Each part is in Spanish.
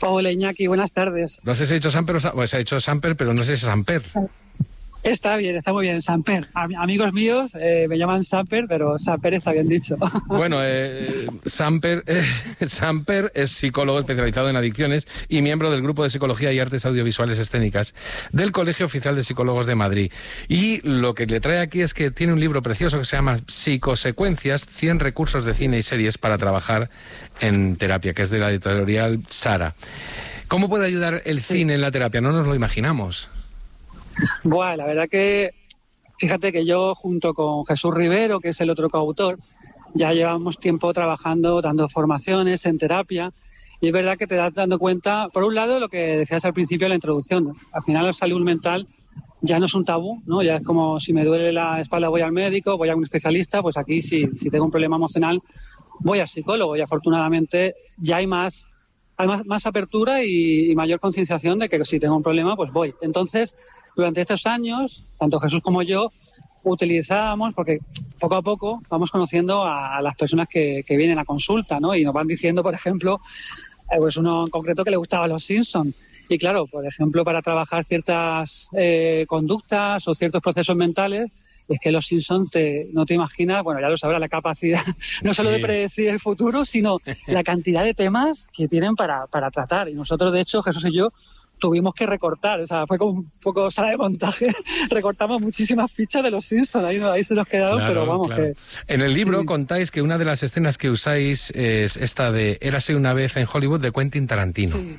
Hola Iñaki, buenas tardes. No sé si he dicho Samper o se ha dicho Samper, pero no sé si es Samper. Está bien, está muy bien, Samper. Amigos míos me llaman Samper, pero Samper está bien dicho. Bueno, Samper es psicólogo especializado en adicciones y miembro del Grupo de Psicología y Artes Audiovisuales Escénicas del Colegio Oficial de Psicólogos de Madrid. Y lo que le trae aquí es que tiene un libro precioso que se llama Psicosecuencias, 100 recursos de cine y series para trabajar en terapia, que es de la editorial Sara. ¿Cómo puede ayudar el cine en la terapia? No nos lo imaginamos. Bueno, la verdad que, fíjate que yo junto con Jesús Rivero, que es el otro coautor, ya llevamos tiempo trabajando, dando formaciones en terapia, y es verdad que te das dando cuenta, por un lado, lo que decías al principio de la introducción, al final la salud mental ya no es un tabú, ¿no? Ya es como si me duele la espalda voy al médico, voy a un especialista, pues aquí si tengo un problema emocional voy al psicólogo, y afortunadamente ya hay más apertura y mayor concienciación de que si tengo un problema pues voy. Entonces, durante estos años, tanto Jesús como yo, utilizábamos, porque poco a poco vamos conociendo a las personas que vienen a consulta, ¿no? Y nos van diciendo, por ejemplo, pues uno en concreto que le gustaba Los Simpson. Y claro, por ejemplo, para trabajar ciertas conductas o ciertos procesos mentales, es que Los Simpson no te imaginas, bueno, ya lo sabrás, la capacidad no solo de predecir el futuro, sino la cantidad de temas que tienen para tratar. Y nosotros, de hecho, Jesús y yo, tuvimos que recortar, o sea, fue como un poco sala de montaje, recortamos muchísimas fichas de Los Simpsons, ahí se nos quedaron, claro, pero vamos que... En el libro contáis que una de las escenas que usáis es esta de Érase una vez en Hollywood de Quentin Tarantino. Sí.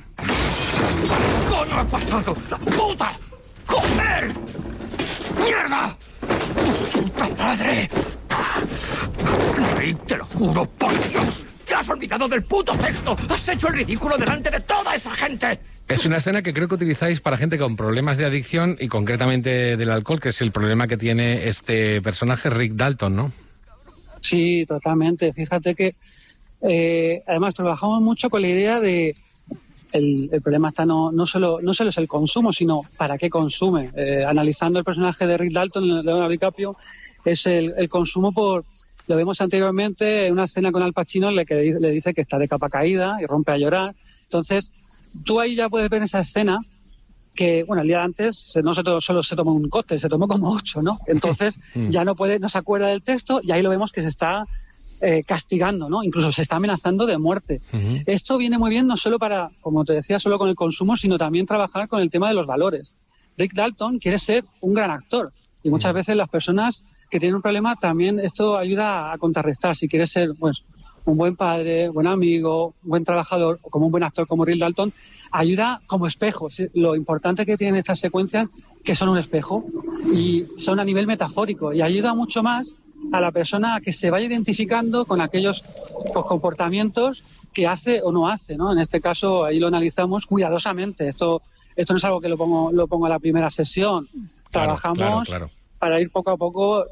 ¡Coño ha pasado! ¡La puta! ¡Joder! ¡Mierda! ¡Puta madre! Rick, te lo juro por Dios, te has olvidado del puto texto. Has hecho el ridículo delante de toda esa gente. Es una escena que creo que utilizáis para gente con problemas de adicción y concretamente del alcohol, que es el problema que tiene este personaje, Rick Dalton, ¿no? Sí, totalmente. Fíjate que además trabajamos mucho con la idea de el problema está no solo es el consumo, sino para qué consume. Analizando el personaje de Rick Dalton, Leonardo DiCaprio, es el consumo lo vemos anteriormente en una escena con Al Pacino le dice que está de capa caída y rompe a llorar. Entonces, tú ahí ya puedes ver esa escena que, bueno, el día antes no solo se tomó un cóctel, se tomó como 8, ¿no? Entonces ya no se acuerda del texto y ahí lo vemos que se está castigando, ¿no? Incluso se está amenazando de muerte. Esto viene muy bien no solo para, como te decía, solo con el consumo, sino también trabajar con el tema de los valores. Rick Dalton quiere ser un gran actor y muchas veces las personas que tienen un problema también esto ayuda a contrarrestar. Si quieres ser, pues, un buen padre, buen amigo, buen trabajador, o como un buen actor como Rick Dalton, ayuda como espejo. Lo importante que tienen estas secuencias, que son un espejo, y son a nivel metafórico, y ayuda mucho más a la persona a que se vaya identificando con aquellos comportamientos que hace o no hace, ¿no? En este caso, ahí lo analizamos cuidadosamente. Esto no es algo que lo pongo a la primera sesión. Trabajamos... Claro. Para ir poco a poco,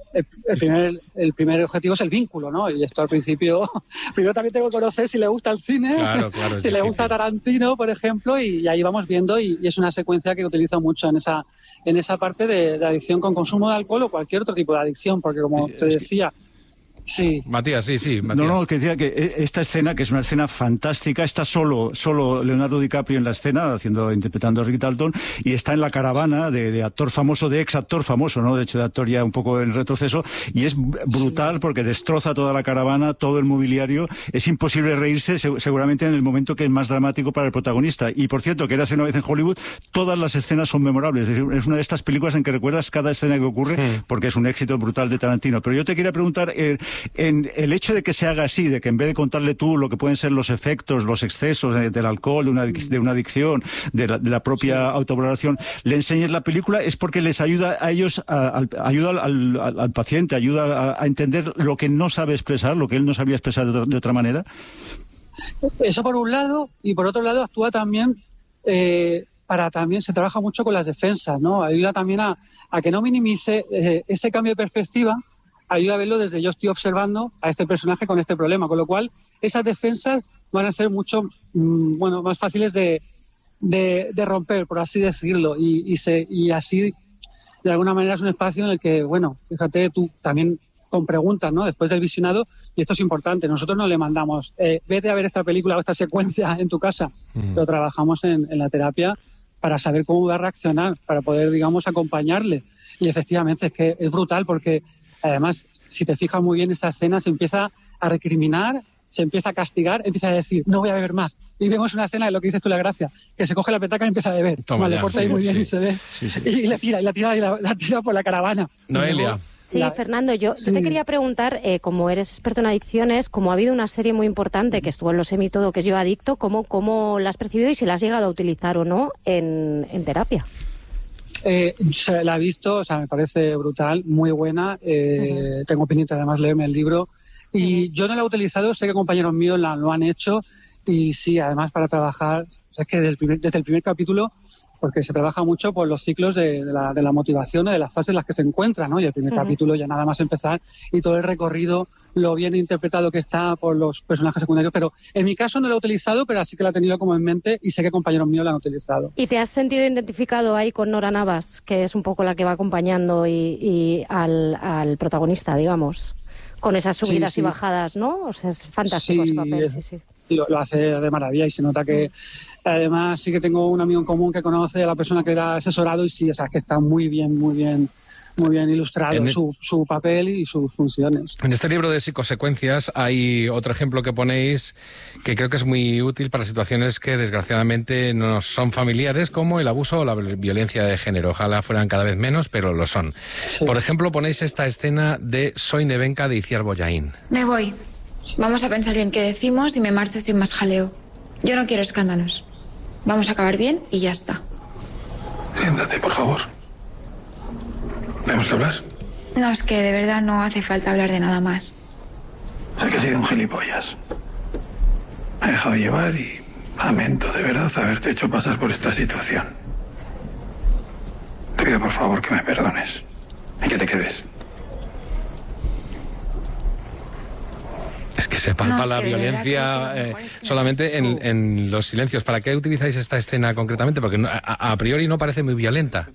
el primer objetivo es el vínculo, ¿no? Y esto al principio, primero también tengo que conocer si le gusta el cine, si le gusta Tarantino, por ejemplo, y ahí vamos viendo, y es una secuencia que utilizo mucho en esa parte de adicción con consumo de alcohol o cualquier otro tipo de adicción, porque como te decía... Sí. Matías, sí, Matías. No, que decía que esta escena, que es una escena fantástica, está solo Leonardo DiCaprio en la escena, interpretando a Rick Dalton, y está en la caravana de actor famoso, de ex actor famoso, ¿no? De hecho, de actor ya un poco en retroceso, y es brutal porque destroza toda la caravana, todo el mobiliario. Es imposible reírse, seguramente en el momento que es más dramático para el protagonista. Y por cierto, que Érase una vez en Hollywood, todas las escenas son memorables. Es decir, es una de estas películas en que recuerdas cada escena que ocurre, porque es un éxito brutal de Tarantino. Pero yo te quería preguntar, en el hecho de que se haga así, de que en vez de contarle tú lo que pueden ser los efectos, los excesos del alcohol, de una adicción, de la propia autovaloración, le enseñes la película, es porque les ayuda a ellos, ayuda al paciente, ayuda a entender lo que no sabe expresar, lo que él no sabía expresar de otra manera. Eso por un lado, y por otro lado actúa también también se trabaja mucho con las defensas, ¿no? Ayuda también a que no minimice ese cambio de perspectiva. Ayuda a verlo desde yo estoy observando a este personaje con este problema, con lo cual esas defensas van a ser mucho más fáciles de romper, por así decirlo, y así de alguna manera es un espacio en el que, bueno, fíjate, tú también con preguntas, ¿no? Después del visionado, y esto es importante, nosotros no le mandamos, vete a ver esta película o esta secuencia en tu casa, pero trabajamos en la terapia para saber cómo va a reaccionar, para poder, digamos, acompañarle. Y efectivamente es que es brutal porque, además, si te fijas muy bien, esa escena se empieza a recriminar, se empieza a castigar, empieza a decir, no voy a beber más. Y vemos una escena de lo que dices tú, la gracia, que se coge la petaca y empieza a beber. Toma Le ya, corta ahí muy bien y se ve. Y la tira por la caravana. Noelia. Sí, Fernando, yo te quería preguntar, como eres experto en adicciones, como ha habido una serie muy importante que estuvo en los Emmy todo, que es Yo Adicto, ¿cómo la has percibido y si la has llegado a utilizar o no en terapia? La he visto, o sea, me parece brutal, muy buena. Tengo pendiente además leerme el libro. Y yo no la he utilizado, sé que compañeros míos lo han hecho. Y sí, además para trabajar, es que desde el primer capítulo, porque se trabaja mucho por los ciclos de la motivación, de las fases en las que se encuentra, ¿no? Y el primer capítulo ya nada más empezar y todo el recorrido, lo bien interpretado que está por los personajes secundarios. Pero en mi caso no lo he utilizado, pero sí que la he tenido como en mente y sé que compañeros míos la han utilizado. ¿Y te has sentido identificado ahí con Nora Navas, que es un poco la que va acompañando y al protagonista, digamos? Con esas subidas y bajadas, ¿no? O sea, es fantástico ese papel, sí. Lo hace de maravilla y se nota que además sí que tengo un amigo en común que conoce a la persona que era asesorado y sí, o sea, que está muy bien ilustrado su papel y sus funciones. En este libro de psicosecuencias hay otro ejemplo que ponéis que creo que es muy útil para situaciones que desgraciadamente no son familiares, como el abuso o la violencia de género. Ojalá fueran cada vez menos, pero lo son. Sí. Por ejemplo, ponéis esta escena de Soy Nevenka de Itziar Bollaín. Me voy. Vamos a pensar bien qué decimos y me marcho sin más jaleo. Yo no quiero escándalos. Vamos a acabar bien y ya está. Siéntate, por favor. ¿Tenemos que hablar? No, es que de verdad no hace falta hablar de nada más. Sé que he sido un gilipollas. Me he dejado llevar y lamento de verdad haberte hecho pasar por esta situación. Te pido por favor que me perdones y que te quedes. Es que se palpa la violencia solamente en los silencios. ¿Para qué utilizáis esta escena concretamente? Porque a priori no parece muy violenta.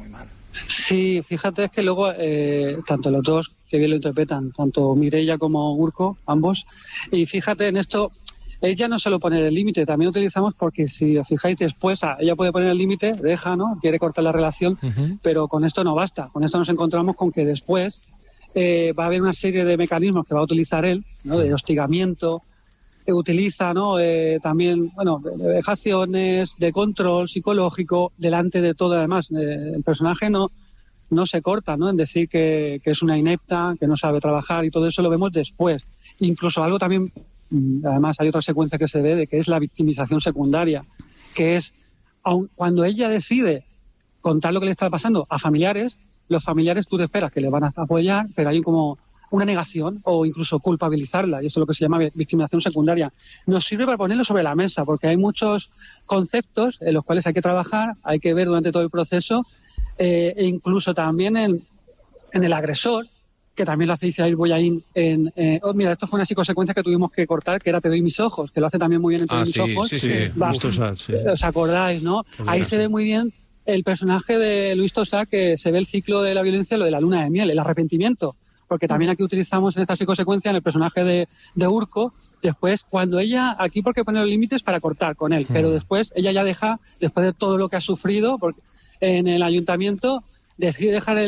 Sí, fíjate, es que luego tanto los dos que bien lo interpretan, tanto Mireia como Urko, ambos, y fíjate en esto, ella no solo pone el límite, también utilizamos porque si os fijáis después, ella puede poner el límite, deja, ¿no? Quiere cortar la relación, pero con esto no basta, con esto nos encontramos con que después va a haber una serie de mecanismos que va a utilizar él, ¿no? De hostigamiento, que utiliza, ¿no? También, bueno, de vejaciones, de control psicológico, delante de todo. Además, el personaje no se corta, ¿no? En decir que es una inepta, que no sabe trabajar, y todo eso lo vemos después. Incluso algo también, además hay otra secuencia que se ve, de que es la victimización secundaria, que es cuando ella decide contar lo que le está pasando a familiares, los familiares tú te esperas que le van a apoyar, pero hay como una negación o incluso culpabilizarla, y eso es lo que se llama victimización secundaria. Nos sirve para ponerlo sobre la mesa, porque hay muchos conceptos en los cuales hay que trabajar, hay que ver durante todo el proceso, e incluso también en el agresor, que también lo hace Itziar Bollaín mira, esto fue una psicosecuencia que tuvimos que cortar, que era Te doy mis ojos, que lo hace también muy bien en Te doy mis ojos. Sí. ¿Os acordáis, no? Ahí se ve muy bien el personaje de Luis Tosar, que se ve el ciclo de la violencia, lo de la luna de miel, el arrepentimiento, porque también aquí utilizamos en esta psicosecuencia en el personaje de Urko, después cuando ella, aquí porque pone los límites para cortar con él, pero después ella ya deja, después de todo lo que ha sufrido en el ayuntamiento, decide dejar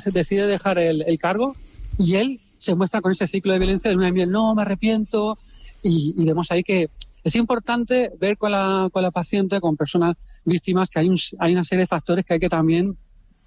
el cargo, y él se muestra con ese ciclo de violencia de luna de miel, no, me arrepiento, y vemos ahí que es importante ver con la paciente, con personas víctimas, que hay una serie de factores que hay que también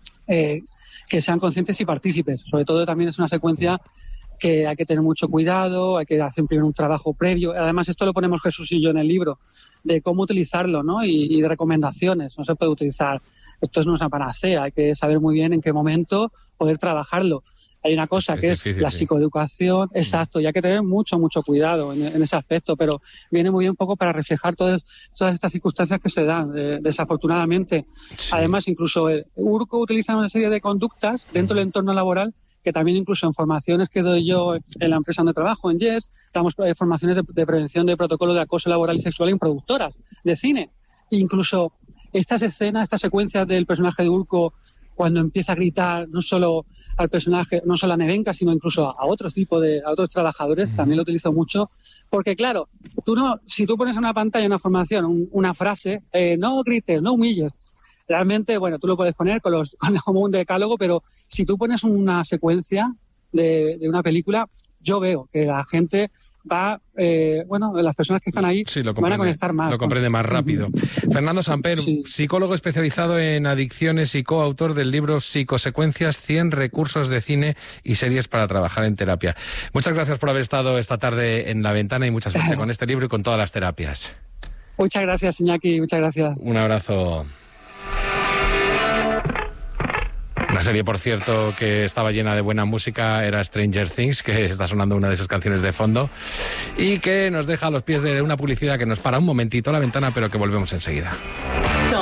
que sean conscientes y partícipes. Sobre todo también es una secuencia que hay que tener mucho cuidado, hay que hacer primero un trabajo previo. Además, esto lo ponemos Jesús y yo en el libro, de cómo utilizarlo, ¿no? Y de recomendaciones. No se puede utilizar, esto no es una panacea, hay que saber muy bien en qué momento poder trabajarlo. Hay una cosa que es la psicoeducación, exacto, y hay que tener mucho cuidado en ese aspecto, pero viene muy bien un poco para reflejar todas estas circunstancias que se dan, desafortunadamente. Sí. Además, incluso Urko utiliza una serie de conductas dentro del entorno laboral que también incluso en formaciones que doy yo en la empresa donde trabajo, en Yes, damos formaciones de prevención de protocolo de acoso laboral y sexual en productoras de cine. Incluso estas escenas, estas secuencias del personaje de Urko, cuando empieza a gritar no solo al personaje, no solo a Nevenka, sino incluso a otros trabajadores, también lo utilizo mucho, porque claro, si tú pones en una pantalla una formación, una frase, no grites, no humilles, realmente, bueno, tú lo puedes poner como un decálogo, pero si tú pones una secuencia de una película, yo veo que la gente va, las personas que están ahí van a conectar más. Lo comprende más rápido. Fernando Samper, psicólogo especializado en adicciones y coautor del libro Psicosecuencias, 100 recursos de cine y series para trabajar en terapia. Muchas gracias por haber estado esta tarde en La Ventana y mucha suerte con este libro y con todas las terapias. Muchas gracias, Iñaki, muchas gracias. Un abrazo. Una serie, por cierto, que estaba llena de buena música era Stranger Things, que está sonando una de sus canciones de fondo y que nos deja a los pies de una publicidad que nos para un momentito La Ventana, pero que volvemos enseguida.